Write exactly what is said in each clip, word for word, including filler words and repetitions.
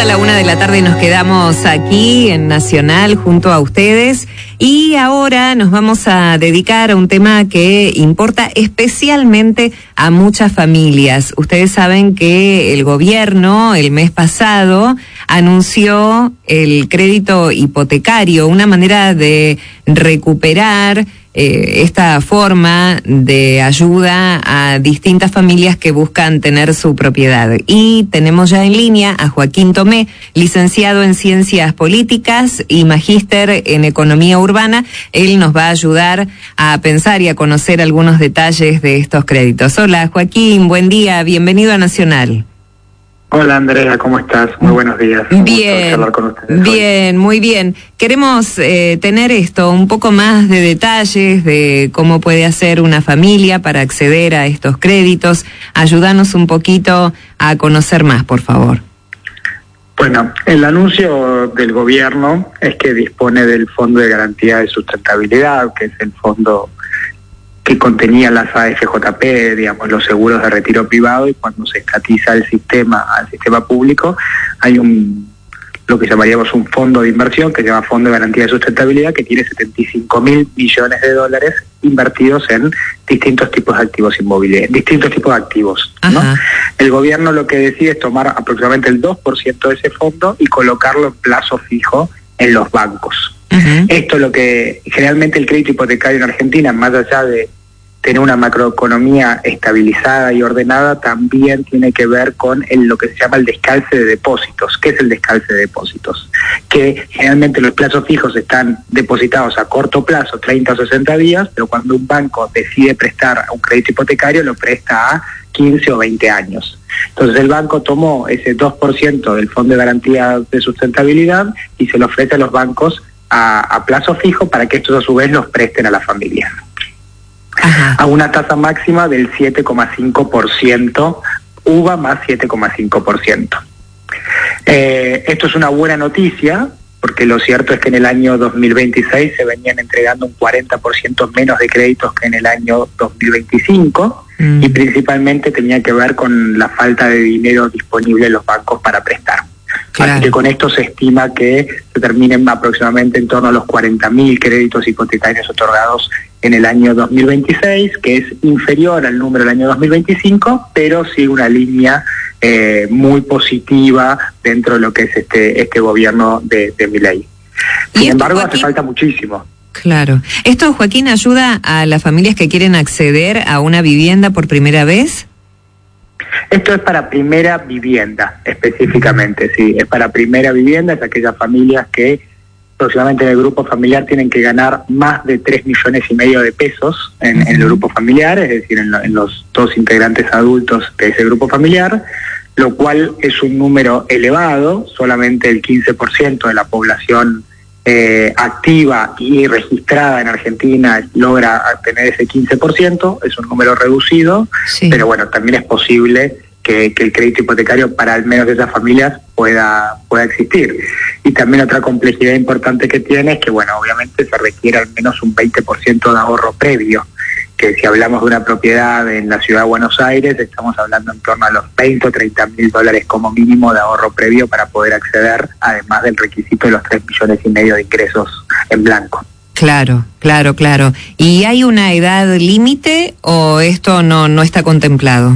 Hasta la una de la tarde nos quedamos aquí en Nacional junto a ustedes y ahora nos vamos a dedicar a un tema que importa especialmente a muchas familias. Ustedes saben que el gobierno el mes pasado anunció el crédito hipotecario, una manera de recuperar Eh, esta forma de ayuda a distintas familias que buscan tener su propiedad. Y tenemos ya en línea a Joaquín Tomé, licenciado en Ciencias Políticas y magíster en Economía Urbana. Él nos va a ayudar a pensar y a conocer algunos detalles de estos créditos. Hola Joaquín, buen día, bienvenido a Nacional. Hola Andrea, ¿cómo estás? Muy buenos días. Un bien, gusto con ustedes bien, hoy. muy bien. Queremos eh, tener esto, un poco más de detalles de cómo puede hacer una familia para acceder a estos créditos. Ayúdanos un poquito a conocer más, por favor. Bueno, el anuncio del gobierno es que dispone del Fondo de Garantía de Sustentabilidad, que es el fondo que contenía las A F J P, digamos, los seguros de retiro privado, y cuando se estatiza el sistema al sistema público, hay un lo que llamaríamos un fondo de inversión que se llama Fondo de Garantía de Sustentabilidad, que tiene setenta y cinco mil millones de dólares invertidos en distintos tipos de activos inmobiliarios, distintos tipos de activos, ¿no? El gobierno lo que decide es tomar aproximadamente el dos por ciento de ese fondo y colocarlo en plazo fijo en los bancos. Uh-huh. Esto es lo que generalmente el crédito hipotecario en Argentina, más allá de tener una macroeconomía estabilizada y ordenada, también tiene que ver con el, lo que se llama el descalce de depósitos. ¿Qué es el descalce de depósitos? Que generalmente los plazos fijos están depositados a corto plazo, treinta o sesenta días, pero cuando un banco decide prestar un crédito hipotecario, lo presta a quince o veinte años. Entonces el banco tomó ese dos por ciento del Fondo de Garantía de Sustentabilidad y se lo ofrece a los bancos a, a plazo fijo para que estos a su vez los presten a las familias. Ajá. A una tasa máxima del siete coma cinco por ciento, U V A más siete coma cinco por ciento. Eh, esto es una buena noticia, porque lo cierto es que en el año dos mil veintiséis se venían entregando un cuarenta por ciento menos de créditos que en el año dos mil veinticinco, mm. y principalmente tenía que ver con la falta de dinero disponible en los bancos para prestar. Claro. Así que con esto se estima que se terminen aproximadamente en torno a los cuarenta mil créditos hipotecarios otorgados en el año dos mil veintiséis, que es inferior al número del año dos mil veinticinco, pero sigue una línea eh, muy positiva dentro de lo que es este este gobierno de, de Milei. Sin embargo, Joaquín, hace falta muchísimo. Claro. ¿Esto, Joaquín, ayuda a las familias que quieren acceder a una vivienda por primera vez? Esto es para primera vivienda, específicamente, sí. Es para primera vivienda, es aquellas familias que aproximadamente en el grupo familiar tienen que ganar más de tres millones y medio de pesos en, uh-huh. en el grupo familiar, es decir, en, lo, en los dos integrantes adultos de ese grupo familiar, lo cual es un número elevado. Solamente el quince por ciento de la población eh, activa y registrada en Argentina logra tener ese quince por ciento, es un número reducido, sí. Pero bueno, también es posible que, que el crédito hipotecario para al menos esas familias pueda, pueda existir. Y también otra complejidad importante que tiene es que, bueno, obviamente se requiere al menos un veinte por ciento de ahorro previo, que si hablamos de una propiedad en la ciudad de Buenos Aires, estamos hablando en torno a los veinte o treinta mil dólares como mínimo de ahorro previo para poder acceder, además del requisito de los tres millones y medio de ingresos en blanco. Claro, claro, claro. ¿Y hay una edad límite o esto no, no está contemplado?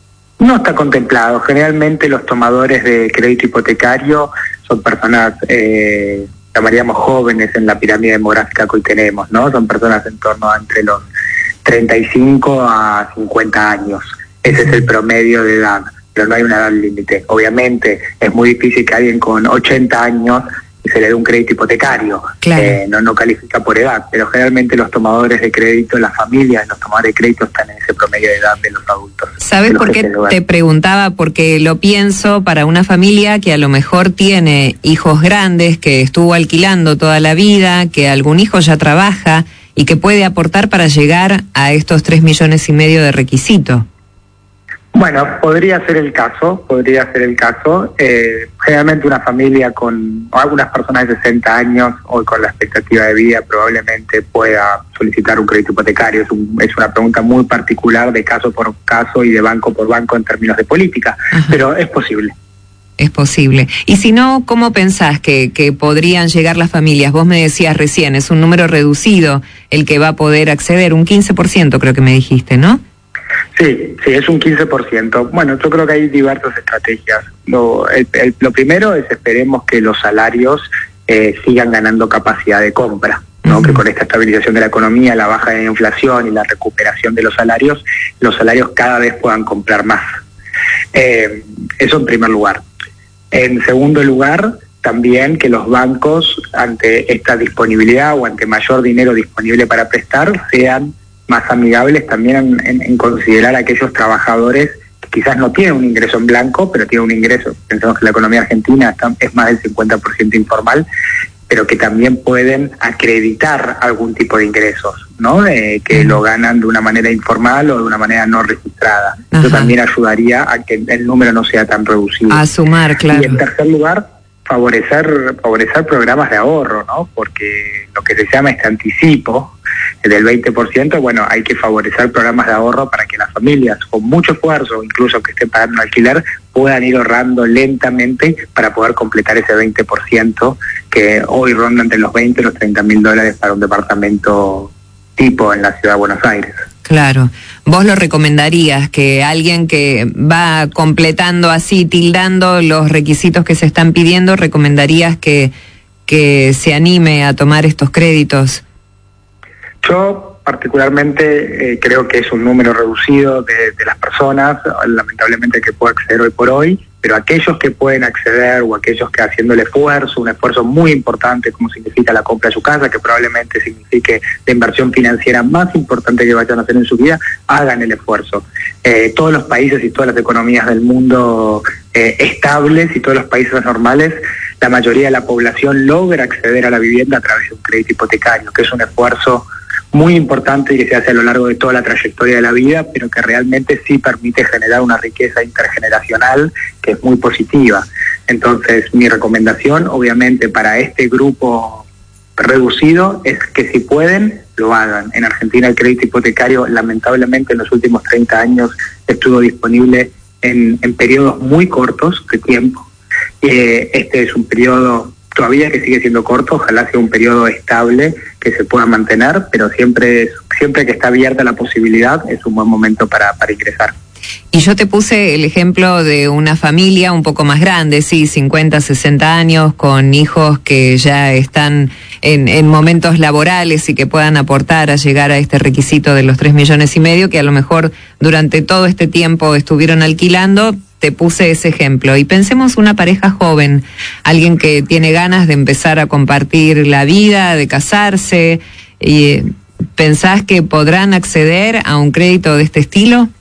No está contemplado. Generalmente los tomadores de crédito hipotecario son personas, eh, llamaríamos jóvenes en la pirámide demográfica que hoy tenemos, ¿no? Son personas en torno a entre los treinta y cinco a cincuenta años. Ese es el promedio de edad, pero no hay una edad límite. Obviamente es muy difícil que alguien con ochenta años se le dé un crédito hipotecario. Claro. eh, no, no califica por edad, pero generalmente los tomadores de crédito, las familias de los tomadores de crédito están en ese promedio de edad de los adultos. ¿Sabes por qué te preguntaba? Porque lo pienso para una familia que a lo mejor tiene hijos grandes, que estuvo alquilando toda la vida, que algún hijo ya trabaja y que puede aportar para llegar a estos tres millones y medio de requisito. Bueno, podría ser el caso, podría ser el caso. Eh, generalmente una familia con o algunas personas de sesenta años o con la expectativa de vida probablemente pueda solicitar un crédito hipotecario. Es, un, es una pregunta muy particular de caso por caso y de banco por banco en términos de política, ajá, pero es posible. es posible. Y si no, ¿cómo pensás que, que podrían llegar las familias? Vos me decías recién, es un número reducido el que va a poder acceder, un quince por ciento creo que me dijiste, ¿no? Sí, sí, es un quince por ciento. Bueno, yo creo que hay diversas estrategias. Lo, el, el, lo primero es esperemos que los salarios eh, sigan ganando capacidad de compra, ¿no? Uh-huh. Que con esta estabilización de la economía, la baja de la inflación y la recuperación de los salarios, los salarios cada vez puedan comprar más. Eh, eso en primer lugar. En segundo lugar, también que los bancos, ante esta disponibilidad o ante mayor dinero disponible para prestar, sean más amigables también en, en, en considerar a aquellos trabajadores que quizás no tienen un ingreso en blanco, pero tienen un ingreso. Pensamos que la economía argentina está, es más del cincuenta por ciento informal, pero que también pueden acreditar algún tipo de ingresos, ¿no? Eh, que lo ganan de una manera informal o de una manera no registrada. Ajá. Eso también ayudaría a que el número no sea tan reducido. A sumar, claro. Y en tercer lugar, favorecer favorecer programas de ahorro, ¿no? Porque lo que se llama este anticipo del veinte por ciento, bueno, hay que favorecer programas de ahorro para que las familias, con mucho esfuerzo, incluso que estén pagando un alquiler, puedan ir ahorrando lentamente para poder completar ese veinte por ciento que hoy ronda entre los veinte y los treinta mil dólares para un departamento tipo en la ciudad de Buenos Aires. Claro. ¿Vos lo recomendarías que alguien que va completando así, tildando los requisitos que se están pidiendo, recomendarías que, que se anime a tomar estos créditos? Yo particularmente eh, creo que es un número reducido de, de las personas, lamentablemente, que puede acceder hoy por hoy, pero aquellos que pueden acceder o aquellos que haciendo el esfuerzo, un esfuerzo muy importante como significa la compra de su casa, que probablemente signifique la inversión financiera más importante que vayan a hacer en su vida, hagan el esfuerzo. Eh, todos los países y todas las economías del mundo eh, estables y todos los países normales, la mayoría de la población logra acceder a la vivienda a través de un crédito hipotecario, que es un esfuerzo muy importante y que se hace a lo largo de toda la trayectoria de la vida, pero que realmente sí permite generar una riqueza intergeneracional que es muy positiva. Entonces, mi recomendación, obviamente, para este grupo reducido es que si pueden, lo hagan. En Argentina el crédito hipotecario, lamentablemente, en los últimos treinta años estuvo disponible en, en periodos muy cortos de tiempo. Eh, este es un periodo todavía que sigue siendo corto, ojalá sea un periodo estable que se pueda mantener, pero siempre es, siempre que está abierta la posibilidad es un buen momento para, para ingresar. Y yo te puse el ejemplo de una familia un poco más grande, sí, cincuenta, sesenta años, con hijos que ya están en, en momentos laborales y que puedan aportar a llegar a este requisito de los tres millones y medio, que a lo mejor durante todo este tiempo estuvieron alquilando. Te puse ese ejemplo. Y pensemos una pareja joven, alguien que tiene ganas de empezar a compartir la vida, de casarse. Y, ¿pensás que podrán acceder a un crédito de este estilo?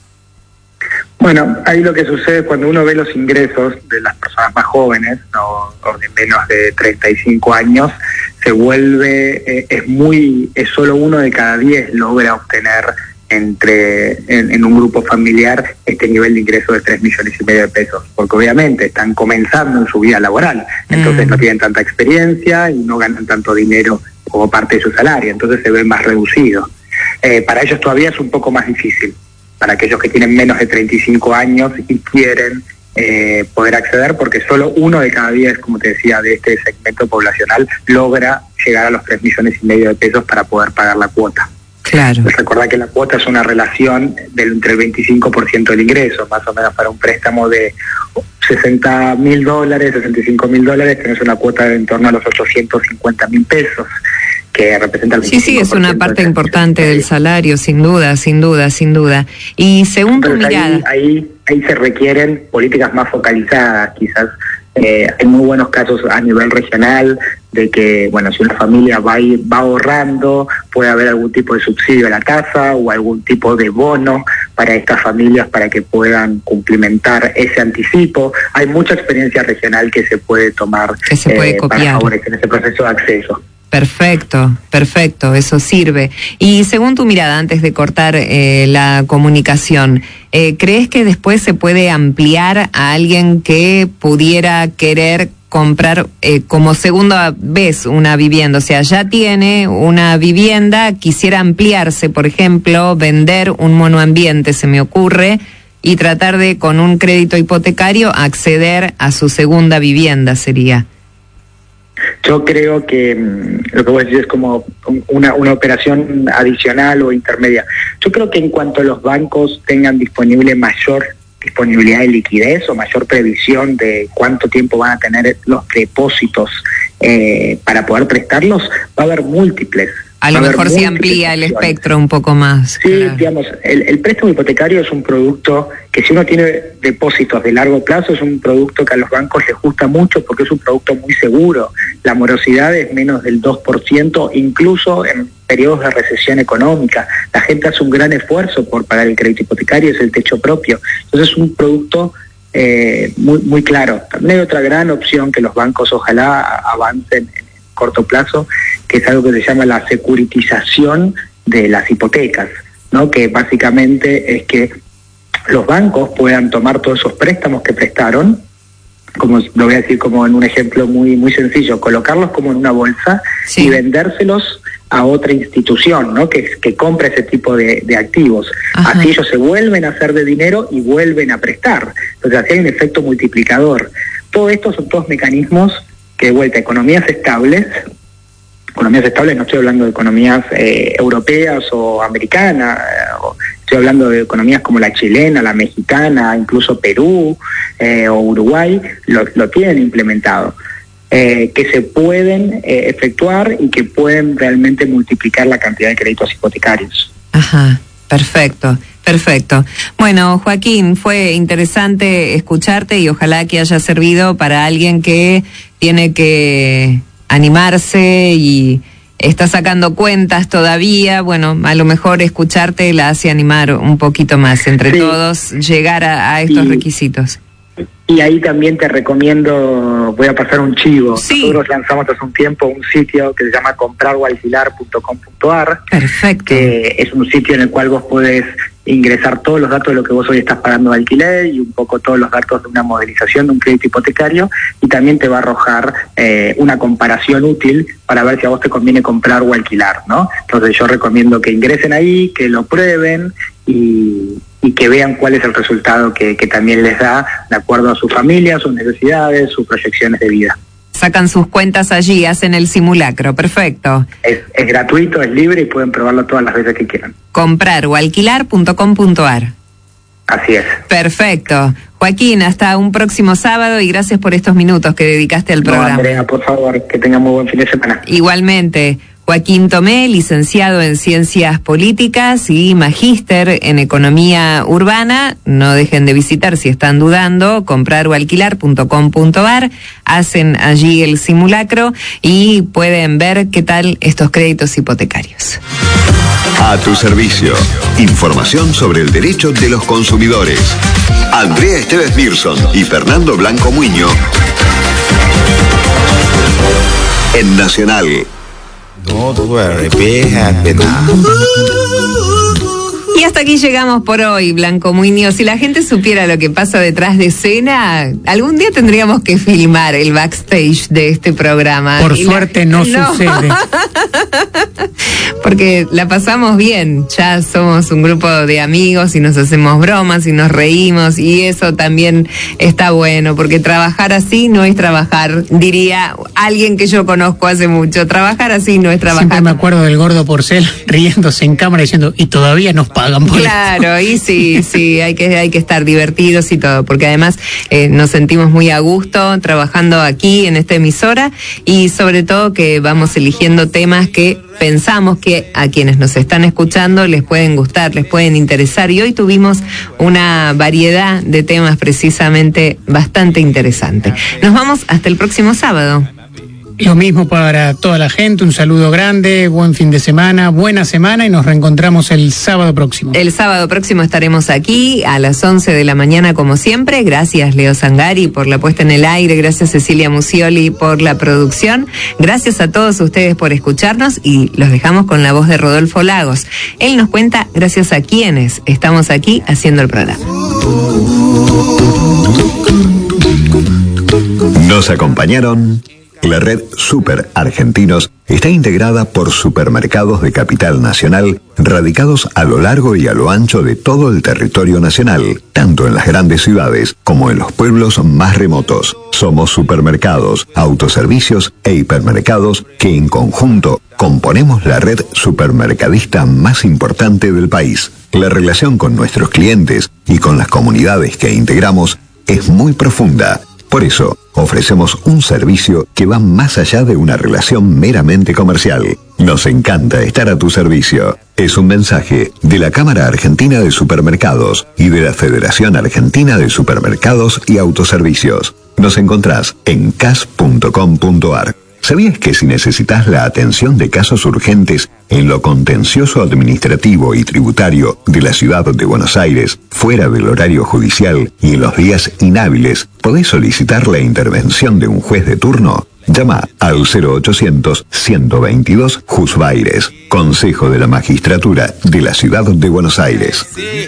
Bueno, ahí lo que sucede cuando uno ve los ingresos de las personas más jóvenes, ¿no? O de menos de treinta y cinco años, se vuelve, eh, es muy, es solo uno de cada diez logra obtener entre en, en un grupo familiar este nivel de ingreso de tres millones y medio de pesos, porque obviamente están comenzando en su vida laboral, entonces mm. no tienen tanta experiencia y no ganan tanto dinero como parte de su salario, entonces se ven más reducidos. Eh, para ellos todavía es un poco más difícil, para aquellos que tienen menos de treinta y cinco años y quieren eh, poder acceder, porque solo uno de cada diez, como te decía, de este segmento poblacional logra llegar a los tres millones y medio de pesos para poder pagar la cuota. Claro. Recordar que la cuota es una relación del entre el veinticinco por ciento del ingreso, más o menos para un préstamo de sesenta mil dólares, sesenta y cinco mil dólares, tenés una cuota de en torno a los ochocientos cincuenta mil pesos, que representa el veinticinco por ciento. Sí, sí, es una parte importante del salario, sin duda, sin duda, sin duda. Y según tu mirada... Ahí, ahí, ahí se requieren políticas más focalizadas, quizás. Eh, hay muy buenos casos a nivel regional de que, bueno, si una familia va, ir, va ahorrando, puede haber algún tipo de subsidio a la casa o algún tipo de bono para estas familias para que puedan cumplimentar ese anticipo. Hay mucha experiencia regional que se puede tomar que se puede eh, copiar para favorecer ese proceso de acceso. Perfecto, perfecto, eso sirve. Y según tu mirada, antes de cortar eh, la comunicación, eh, ¿crees que después se puede ampliar a alguien que pudiera querer comprar eh, como segunda vez una vivienda? O sea, ya tiene una vivienda, quisiera ampliarse, por ejemplo, vender un monoambiente, se me ocurre, y tratar de, con un crédito hipotecario, acceder a su segunda vivienda, sería. Yo creo que mmm, lo que vos decís es como una, una operación adicional o intermedia. Yo creo que en cuanto los bancos tengan disponible mayor disponibilidad de liquidez o mayor previsión de cuánto tiempo van a tener los depósitos eh, para poder prestarlos, va a haber múltiples. A lo mejor se amplía el espectro un poco más. Sí, claro. digamos, el, el préstamo hipotecario es un producto que, si uno tiene depósitos de largo plazo, es un producto que a los bancos les gusta mucho porque es un producto muy seguro. La morosidad es menos del dos por ciento, incluso en periodos de recesión económica. La gente hace un gran esfuerzo por pagar el crédito hipotecario, es el techo propio. Entonces es un producto eh, muy, muy claro. También hay otra gran opción que los bancos ojalá avancen en corto plazo, que es algo que se llama la securitización de las hipotecas, ¿no? Que básicamente es que los bancos puedan tomar todos esos préstamos que prestaron, como lo voy a decir como en un ejemplo muy muy sencillo, colocarlos como en una bolsa, sí, y vendérselos a otra institución, ¿no? Que, que compre ese tipo de, de activos. Ajá. Así ellos se vuelven a hacer de dinero y vuelven a prestar. Entonces así hay un efecto multiplicador. Todo esto son todos mecanismos que, de vuelta, economías estables, economías estables, no estoy hablando de economías eh, europeas o americanas, eh, o estoy hablando de economías como la chilena, la mexicana, incluso Perú eh, o Uruguay, lo, lo tienen implementado, eh, que se pueden eh, efectuar y que pueden realmente multiplicar la cantidad de créditos hipotecarios. Ajá, perfecto. Perfecto. Bueno, Joaquín, fue interesante escucharte y ojalá que haya servido para alguien que tiene que animarse y está sacando cuentas todavía. Bueno, a lo mejor escucharte la hace animar un poquito más, entre sí, todos, llegar a, a estos y, requisitos. Y ahí también te recomiendo, voy a pasar un chivo. Sí. Nosotros lanzamos hace un tiempo un sitio que se llama comprar o alquilar punto com punto a r. Perfecto. Que es un sitio en el cual vos podés ingresar todos los datos de lo que vos hoy estás pagando de alquiler y un poco todos los datos de una modelización de un crédito hipotecario, y también te va a arrojar eh, una comparación útil para ver si a vos te conviene comprar o alquilar, ¿no? Entonces yo recomiendo que ingresen ahí, que lo prueben y, y que vean cuál es el resultado que, que también les da de acuerdo a su familia, sus necesidades, sus proyecciones de vida. Sacan sus cuentas allí, hacen el simulacro, perfecto. Es, es gratuito, es libre y pueden probarlo todas las veces que quieran. comprar o alquilar punto com punto a r. Así es. Perfecto. Joaquín, hasta un próximo sábado y gracias por estos minutos que dedicaste al programa. No, Andrea, por favor, que tengan muy buen fin de semana. Igualmente. Joaquín Tomé, licenciado en Ciencias Políticas y magíster en Economía Urbana. No dejen de visitar, si están dudando, comprar o alquilar punto com punto a r. Hacen allí el simulacro y pueden ver qué tal estos créditos hipotecarios. A tu servicio. Información sobre el derecho de los consumidores. Andrea Esteves Mirson y Fernando Blanco Muño. En Nacional. Don't worry, be happy now. Y hasta aquí llegamos por hoy, Blanco Muñoz. Si la gente supiera lo que pasa detrás de escena, algún día tendríamos que filmar el backstage de este programa. Por y suerte la... no, no sucede. Porque la pasamos bien, ya somos un grupo de amigos y nos hacemos bromas y nos reímos y eso también está bueno, porque trabajar así no es trabajar, diría alguien que yo conozco hace mucho, trabajar así no es trabajar. Siempre me acuerdo del gordo Porcel riéndose en cámara diciendo, y todavía nos pagan por Claro, esto. y sí, sí, hay que, hay que estar divertidos y todo, porque además eh, nos sentimos muy a gusto trabajando aquí en esta emisora y sobre todo que vamos eligiendo temas que pensamos que a quienes nos están escuchando les pueden gustar, les pueden interesar, y hoy tuvimos una variedad de temas precisamente bastante interesante. Nos vamos hasta el próximo sábado. Lo mismo para toda la gente, un saludo grande, buen fin de semana, buena semana y nos reencontramos el sábado próximo. El sábado próximo estaremos aquí a las once de la mañana como siempre. Gracias Leo Zangari por la puesta en el aire, gracias Cecilia Musioli por la producción, gracias a todos ustedes por escucharnos y los dejamos con la voz de Rodolfo Lagos. Él nos cuenta gracias a quienes estamos aquí haciendo el programa. Nos acompañaron la red Super Argentinos está integrada por supermercados de capital nacional radicados a lo largo y a lo ancho de todo el territorio nacional, tanto en las grandes ciudades como en los pueblos más remotos. Somos supermercados, autoservicios e hipermercados que en conjunto componemos la red supermercadista más importante del país. La relación con nuestros clientes y con las comunidades que integramos es muy profunda. Por eso, ofrecemos un servicio que va más allá de una relación meramente comercial. Nos encanta estar a tu servicio. Es un mensaje de la Cámara Argentina de Supermercados y de la Federación Argentina de Supermercados y Autoservicios. Nos encontrás en c a s punto com punto a r. ¿Sabías que si necesitas la atención de casos urgentes en lo contencioso administrativo y tributario de la ciudad de Buenos Aires, fuera del horario judicial y en los días inhábiles, podés solicitar la intervención de un juez de turno? Llama al cero ochocientos, ciento veintidós, Juzbaires, Consejo de la Magistratura de la Ciudad de Buenos Aires.